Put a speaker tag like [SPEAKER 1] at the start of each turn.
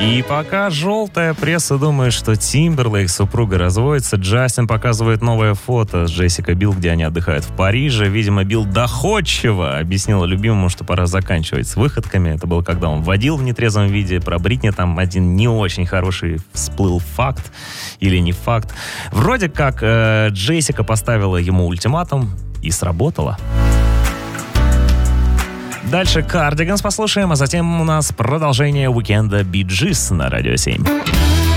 [SPEAKER 1] И пока желтая пресса думает, что Тимберлейк с супругой разводится, Джастин показывает новое фото с Джессикой Билл, где они отдыхают в Париже. Видимо, Билл доходчиво объяснила любимому, что пора заканчивать с выходками. Это было, когда он водил в нетрезвом виде. Про Бритни там один не очень хороший всплыл факт или не факт. Вроде как Джессика поставила ему ультиматум и сработала. Дальше Cardigans послушаем, а затем у нас продолжение уикенда Bee Gees на Радио 7.